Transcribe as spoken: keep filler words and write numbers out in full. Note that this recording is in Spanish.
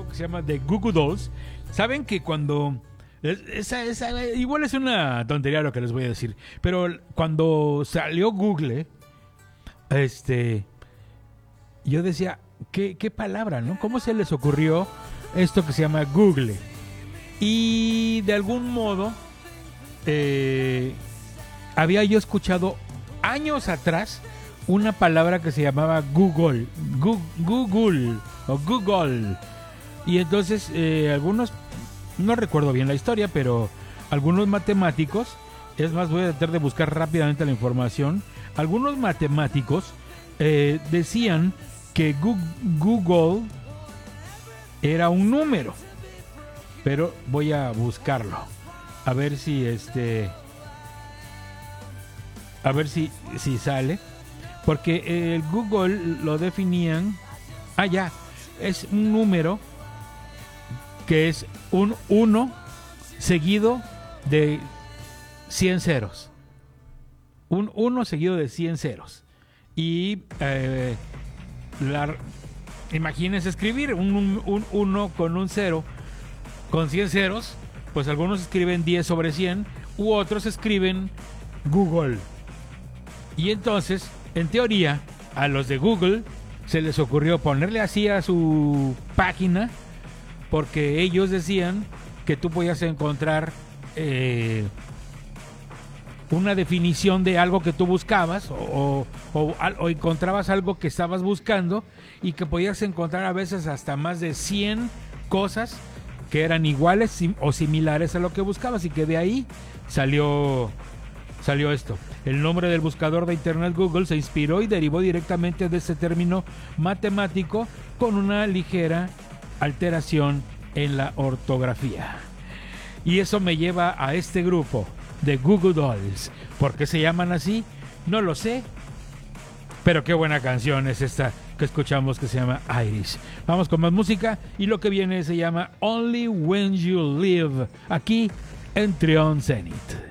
que se llama The Goo Goo Dolls. Saben que cuando... Esa, esa, igual es una tontería lo que les voy a decir, pero cuando salió Google, este, yo decía, ¿qué, qué palabra, no? ¿Cómo se les ocurrió esto que se llama Google? Y de algún modo, eh, había yo escuchado años atrás una palabra que se llamaba Google, Gu- Google o Google. Y entonces eh, algunos, no recuerdo bien la historia, pero algunos matemáticos, es más, voy a tratar de buscar rápidamente la información, algunos matemáticos eh, decían que Gu- Google era un número, pero voy a buscarlo, a ver si este, a ver si, si sale, porque el Google lo definían, ah ya, es un número que es un uno seguido de cien ceros. Un uno seguido de cien ceros. Y eh, la, imagínense escribir un uno con un cero con cien ceros, pues algunos escriben diez sobre cien u otros escriben Google. Y entonces, en teoría, a los de Google se les ocurrió ponerle así a su página, porque ellos decían que tú podías encontrar eh, una definición de algo que tú buscabas o, o, o encontrabas algo que estabas buscando y que podías encontrar a veces hasta más de cien cosas que eran iguales o similares a lo que buscabas, y que de ahí salió, salió esto. El nombre del buscador de internet Google se inspiró y derivó directamente de ese término matemático con una ligera alteración en la ortografía. Y eso me lleva a este grupo de Goo Goo Dolls. ¿Por qué se llaman así? No lo sé, pero qué buena canción es esta que escuchamos, que se llama Irish. Vamos con más música, y lo que viene se llama Only When You Live, aquí en Trion Zenith.